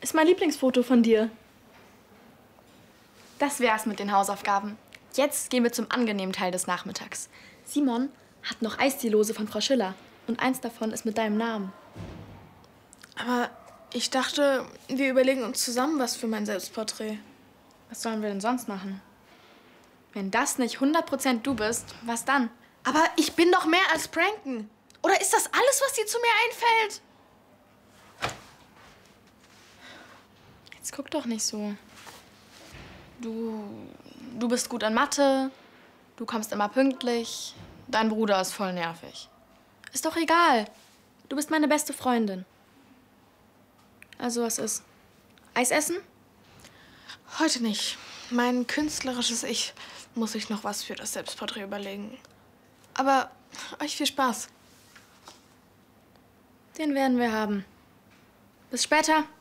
ist mein Lieblingsfoto von dir. Das wär's mit den Hausaufgaben. Jetzt gehen wir zum angenehmen Teil des Nachmittags. Simon hat noch Eistee-Lose von Frau Schiller. Und eins davon ist mit deinem Namen. Aber ich dachte, wir überlegen uns zusammen was für mein Selbstporträt. Was sollen wir denn sonst machen? Wenn das nicht 100% du bist, was dann? Aber ich bin doch mehr als pranken. Oder ist das alles, was dir zu mir einfällt? Jetzt guck doch nicht so. Du bist gut in Mathe, du kommst immer pünktlich, dein Bruder ist voll nervig. Ist doch egal. Du bist meine beste Freundin. Also was ist? Eis essen? Heute nicht. Mein künstlerisches Ich muss sich noch was für das Selbstporträt überlegen. Aber euch viel Spaß. Den werden wir haben. Bis später.